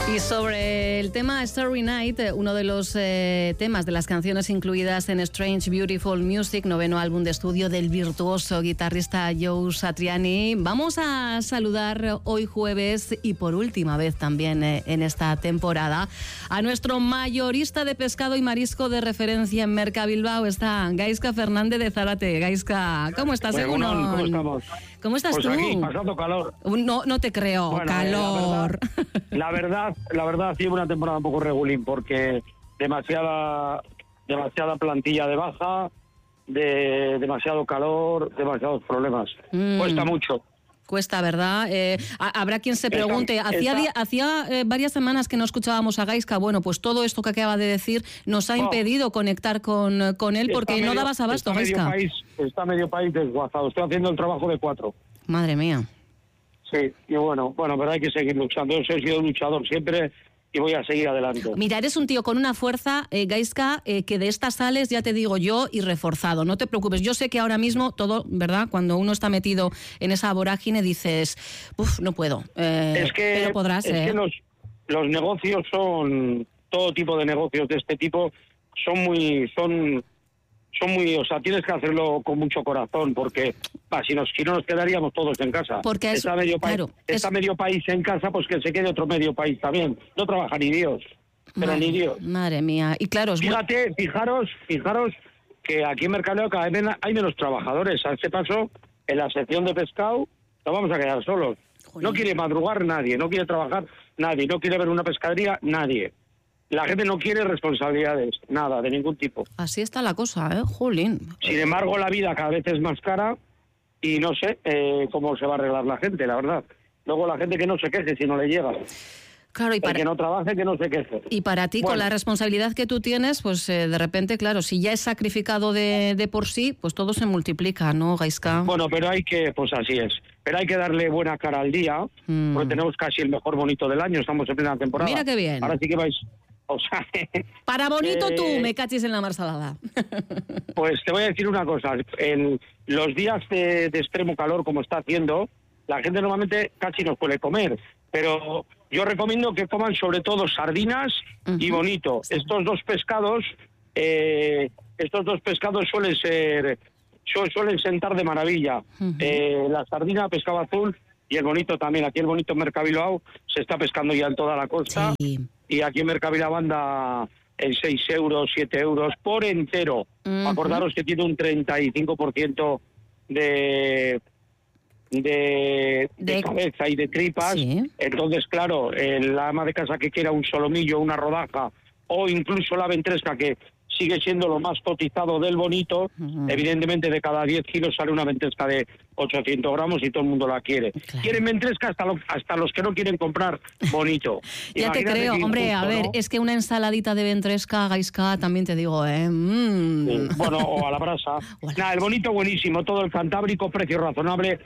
Y sobre el tema Starry Night, uno de los temas de las canciones incluidas en Strange Beautiful Music, noveno álbum de estudio del virtuoso guitarrista Joe Satriani, vamos a saludar hoy jueves y por última vez también en esta temporada a nuestro mayorista de pescado y marisco de referencia en Mercabilbao. Está Gaizka Fernández de Zárate. Gaizka, ¿cómo estás? Bueno, ¿cómo estamos? ¿Cómo estás pues tú? Aquí, pasando calor. No te creo, bueno, calor. La verdad, llevo una temporada un poco regulín porque demasiada plantilla de baja, demasiado calor, demasiados problemas. Cuesta mucho. Cuesta, ¿verdad? Habrá quien se pregunte, hacía varias semanas que no escuchábamos a Gaizka. Bueno, pues todo esto que acaba de decir nos ha impedido conectar con él porque no dabas abasto, Gaizka. Está medio país desguazado. Estoy haciendo el trabajo de 4. Madre mía. Sí, y bueno, pero hay que seguir luchando. Yo he sido un luchador siempre y voy a seguir adelante. Mira, eres un tío con una fuerza, Gaizka, que de estas sales, ya te digo yo, y reforzado. No te preocupes. Yo sé que ahora mismo todo, ¿verdad? Cuando uno está metido en esa vorágine dices, no puedo. Pero podrás. Es que los negocios son, todo tipo de negocios de este tipo, son muy, o sea, tienes que hacerlo con mucho corazón, porque si no nos quedaríamos todos en casa. Porque está medio país en casa, pues que se quede otro medio país también. No trabaja ni Dios, pero ni Dios. Madre mía, y claro... Fijaros que aquí en Mercadeo cada vez hay menos trabajadores. A este paso, en la sección de pescado, nos vamos a quedar solos. Joder. No quiere madrugar nadie, no quiere trabajar nadie, no quiere ver una pescadería nadie. La gente no quiere responsabilidades, nada, de ningún tipo. Así está la cosa, Jolín. Sin embargo, la vida cada vez es más cara y no sé cómo se va a arreglar la gente, la verdad. Luego la gente que no se queje si no le llega. Claro, y que no trabaje, que no se queje. Y para ti, con la responsabilidad que tú tienes, pues de repente, claro, si ya es sacrificado de por sí, pues todo se multiplica, ¿no, Gaizka? Bueno, pero pues así es. Pero hay que darle buena cara al día, porque tenemos casi el mejor bonito del año, estamos en plena temporada. Mira qué bien. Ahora sí que vais... O sea, para bonito tú, me cachis en la mar salada. Pues te voy a decir una cosa. En los días de extremo calor, como está haciendo, la gente normalmente casi no suele comer. Pero yo recomiendo que coman sobre todo sardinas y bonito. Estos dos pescados suelen sentar de maravilla. La sardina, pescado azul, y el bonito también. Aquí el bonito en Mercabilbao se está pescando ya en toda la costa. Sí. Y aquí en Mercabilbao anda en 6 euros, 7 euros por entero. Acordaros que tiene un 35% de cabeza y de tripas. Sí. Entonces, claro, la ama de casa que quiera un solomillo, una rodaja o incluso la ventresca, que sigue siendo lo más cotizado del bonito, evidentemente de cada 10 kilos sale una ventresca de 800 gramos y todo el mundo la quiere. Claro. Quieren ventresca hasta los que no quieren comprar bonito. Ya imagínate, te creo, hombre, injusto, a ver, ¿no? Es que una ensaladita de ventresca, Gaizka, también te digo, Sí. Bueno, o a la brasa. El bonito buenísimo, todo el Cantábrico, precio razonable,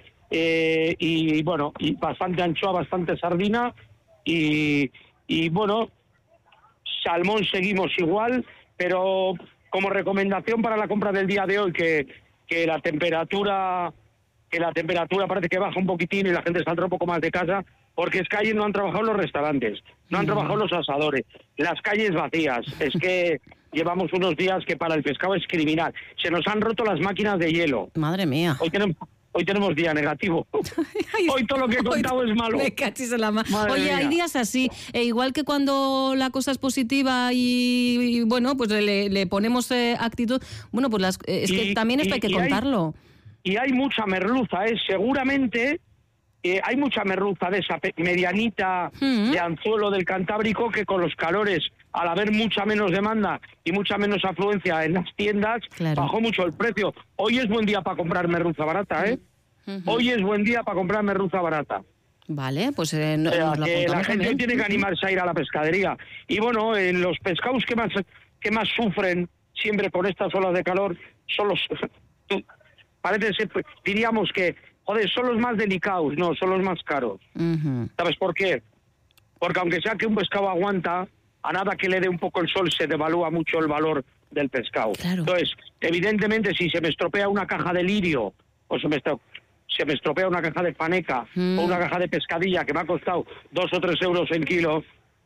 y bueno, y bastante anchoa, bastante sardina, y bueno, salmón seguimos igual. Pero como recomendación para la compra del día de hoy, que la temperatura parece que baja un poquitín y la gente saldrá un poco más de casa, porque es que ayer no han trabajado los restaurantes, no han trabajado los asadores, las calles vacías. Es que llevamos unos días que para el pescado es criminal. Se nos han roto las máquinas de hielo. Madre mía. Hoy tenemos día negativo. Hoy todo lo que he contado es malo. Me cachis en la Oye, hay días así. Igual que cuando la cosa es positiva y bueno, pues le ponemos actitud. Bueno, pues que también esto hay que contarlo. Y hay mucha merluza, seguramente hay mucha merluza de esa medianita de anzuelo del Cantábrico, que con los calores, al haber mucha menos demanda y mucha menos afluencia en las tiendas, bajó mucho el precio. Hoy es buen día para comprar merluza barata, Hoy es buen día para comprar merluza barata. Vale, pues que la gente tiene que animarse a ir a la pescadería. Y bueno, los pescados que más sufren siempre con estas olas de calor son los... Parece ser, diríamos que, son los más delicados, no, son los más caros. ¿Sabes por qué? Porque aunque sea que un pescado aguanta, a nada que le dé un poco el sol se devalúa mucho el valor del pescado. Claro. Entonces, evidentemente, si se me estropea una caja de lirio, o se me estropea una caja de paneca, o una caja de pescadilla que me ha costado 2 o 3 euros el kilo,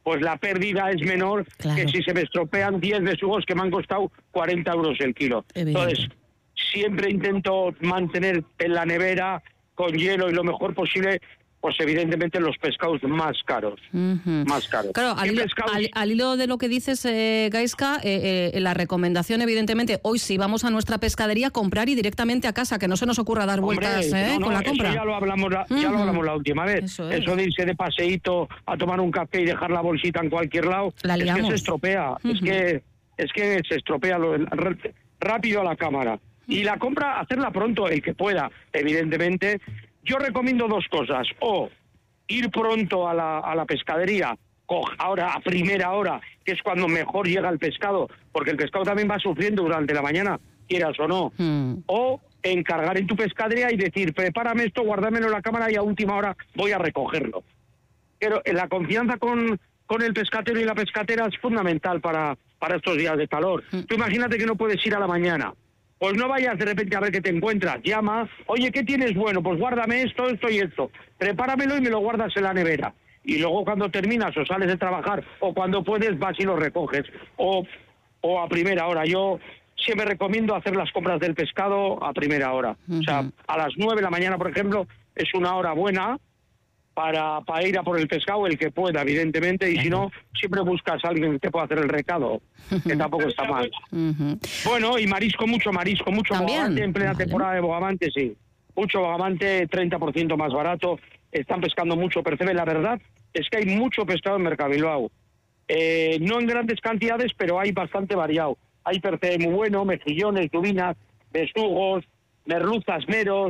pues la pérdida es menor que si se me estropean 10 besugos que me han costado 40 euros el kilo. Entonces, siempre intento mantener en la nevera con hielo y lo mejor posible, pues evidentemente los pescados más caros. Más caros. Claro, al hilo de lo que dices, Gaizka, la recomendación, evidentemente, hoy si vamos a nuestra pescadería, comprar y directamente a casa, que no se nos ocurra dar vueltas con la compra. Eso ya lo hablamos la última vez. Eso de irse de paseíto a tomar un café y dejar la bolsita en cualquier lado, es que se estropea. Es que se estropea rápido a la cámara. Y la compra, hacerla pronto, el que pueda, evidentemente. Yo recomiendo 2 cosas, o ir pronto a la pescadería, ahora a primera hora, que es cuando mejor llega el pescado, porque el pescado también va sufriendo durante la mañana, quieras o no, o encargar en tu pescadería y decir, prepárame esto, guárdamelo en la cámara y a última hora voy a recogerlo. Pero la confianza con el pescatero y la pescatera es fundamental para estos días de calor. Tú imagínate que no puedes ir a la mañana. Pues no vayas de repente a ver qué te encuentras. Llama, oye, ¿qué tienes bueno? Pues guárdame esto, esto y esto. Prepáramelo y me lo guardas en la nevera. Y luego cuando terminas o sales de trabajar o cuando puedes vas y lo recoges. O a primera hora. Yo siempre recomiendo hacer las compras del pescado a primera hora. O sea, a las 9 de la mañana, por ejemplo, es una hora buena para ir a por el pescado, el que pueda, evidentemente, y si no, siempre buscas a alguien que te pueda hacer el recado, que tampoco está mal. Bueno, y mucho bogavante en plena temporada de bogavante, sí. Mucho bogavante, 30% más barato, están pescando mucho percebe. La verdad es que hay mucho pescado en Mercabilbao. No en grandes cantidades, pero hay bastante variado. Hay percebe muy bueno, mejillones, lubinas, besugos, merluzas, meros.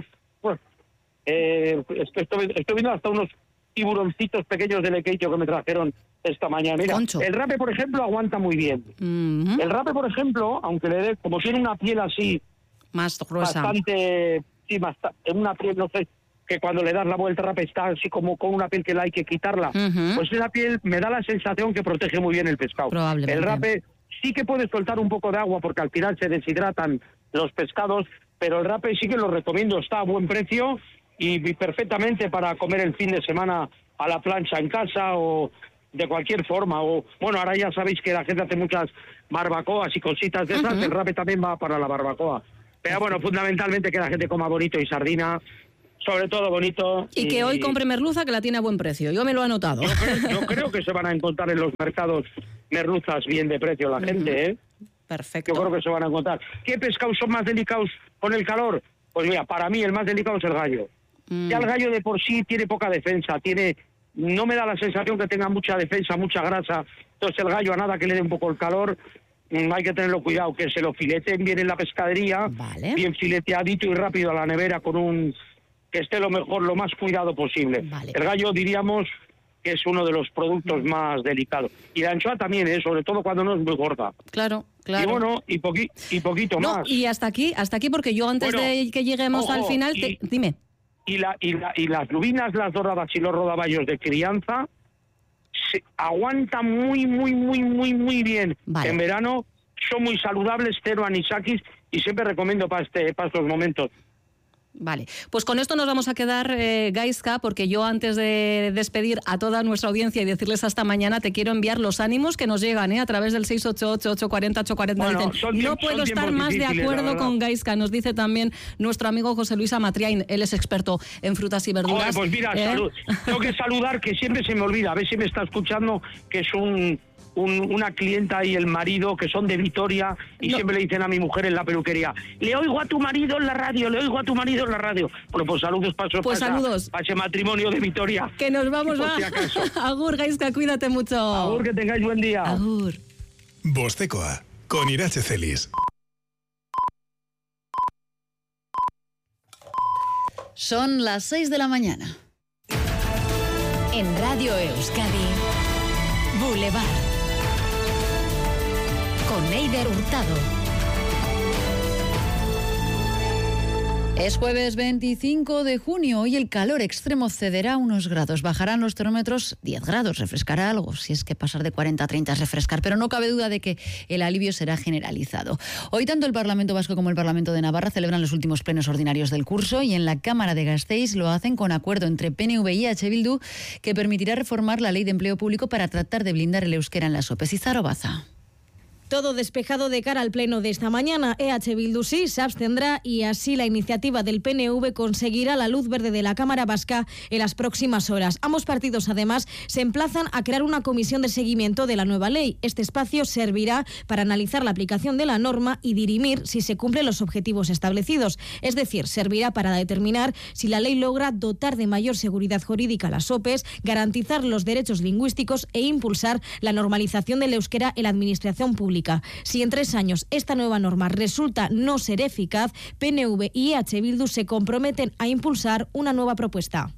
Estoy viendo hasta unos tiburoncitos pequeños de lequeito que me trajeron esta mañana. Mira, el rape, por ejemplo, aguanta muy bien. El rape, por ejemplo, aunque le dé, como tiene una piel así más gruesa, bastante, sí, una piel, no sé, que cuando le das la vuelta al rape está así como con una piel que la hay que quitarla, pues esa piel me da la sensación que protege muy bien el pescado. El rape sí que puede soltar un poco de agua porque al final se deshidratan los pescados, pero el rape sí que lo recomiendo, está a buen precio y perfectamente para comer el fin de semana a la plancha en casa o de cualquier forma. O bueno, ahora ya sabéis que la gente hace muchas barbacoas y cositas de esas, el rape también va para la barbacoa. Pero bueno, fundamentalmente que la gente coma bonito y sardina, sobre todo bonito. Y que hoy compre merluza, que la tiene a buen precio. Yo me lo he anotado. Yo creo que se van a encontrar en los mercados merluzas bien de precio la gente, ¿eh? Perfecto. Yo creo que se van a encontrar. ¿Qué pescados son más delicados con el calor? Pues mira, para mí el más delicado es el gallo. Ya el gallo de por sí tiene poca defensa, no me da la sensación que tenga mucha defensa, mucha grasa. Entonces el gallo, a nada que le dé un poco el calor, hay que tenerlo cuidado, que se lo fileten bien en la pescadería, bien fileteadito y rápido a la nevera que esté lo más cuidado posible. El gallo diríamos que es uno de los productos más delicados. Y la anchoa también, sobre todo cuando no es muy gorda. Claro. Y bueno, y poquito más. Y hasta aquí porque yo antes de que lleguemos al final, dime. Y las lubinas, las doradas y los rodaballos de crianza se aguantan muy bien. En verano son muy saludables, cero anisakis, y siempre recomiendo para estos momentos. Vale, pues con esto nos vamos a quedar, Gaizka, porque yo antes de despedir a toda nuestra audiencia y decirles hasta mañana, te quiero enviar los ánimos que nos llegan a través del 688-840-840. Bueno, no puedo estar más de acuerdo con Gaizka, nos dice también nuestro amigo José Luis Amatriain, él es experto en frutas y verduras. Pues mira, tengo que saludar, que siempre se me olvida, a ver si me está escuchando, que es una clienta y el marido que son de Vitoria y siempre le dicen a mi mujer en la peluquería, le oigo a tu marido en la radio. Bueno, pues saludos para ese matrimonio de Vitoria. Que nos vamos a... Agur, Gaizka, cuídate mucho. Agur, que tengáis buen día. Agur. Bostekoa, con Irache Celis. Son las 6 de la mañana. En Radio Euskadi, Boulevard. Con Eider Hurtado. Es jueves 25 de junio. Hoy el calor extremo cederá unos grados. Bajarán los termómetros 10 grados. Refrescará algo, si es que pasar de 40 a 30 es refrescar. Pero no cabe duda de que el alivio será generalizado. Hoy tanto el Parlamento Vasco como el Parlamento de Navarra celebran los últimos plenos ordinarios del curso y en la Cámara de Gasteiz lo hacen con acuerdo entre PNV y EH Bildu que permitirá reformar la Ley de Empleo Público para tratar de blindar el euskera en las OPE. Izaro Baza. Todo despejado de cara al pleno de esta mañana. EH Bildu sí se abstendrá y así la iniciativa del PNV conseguirá la luz verde de la Cámara Vasca en las próximas horas. Ambos partidos, además, se emplazan a crear una comisión de seguimiento de la nueva ley. Este espacio servirá para analizar la aplicación de la norma y dirimir si se cumplen los objetivos establecidos. Es decir, servirá para determinar si la ley logra dotar de mayor seguridad jurídica a las OPEs, garantizar los derechos lingüísticos e impulsar la normalización del euskera en la administración pública. Si en 3 años esta nueva norma resulta no ser eficaz, PNV y EH Bildu se comprometen a impulsar una nueva propuesta.